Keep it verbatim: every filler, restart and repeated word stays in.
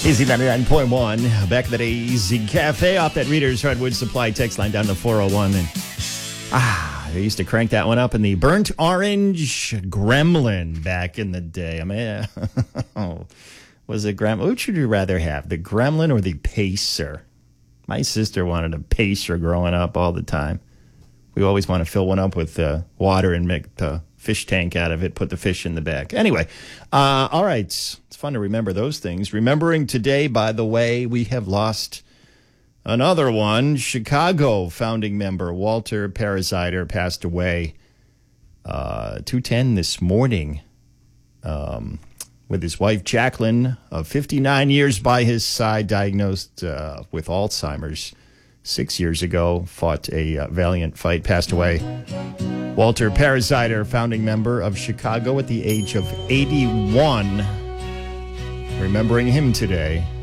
Easy ninety-nine point one. Back in the day, Easy Cafe off that Reader's Redwood Supply text line down to four oh one. And ah, they used to crank that one up in the burnt orange gremlin back in the day. I mean, oh, was it gremlin? Which would you rather have, the gremlin or the pacer? My sister wanted a pacer growing up all the time. We always want to fill one up with uh, water and make the fish tank out of it, put the fish in the back. Anyway, uh, all right. It's fun to remember those things. Remembering today, by the way, we have lost another one. Chicago founding member Walter Parasiter passed away uh, two ten this morning um, with his wife Jacqueline of fifty-nine years by his side, diagnosed uh, with Alzheimer's six years ago, fought a uh, valiant fight, passed away. Walter Parasiter, founding member of Chicago at the age of eighty-one. Remembering him today.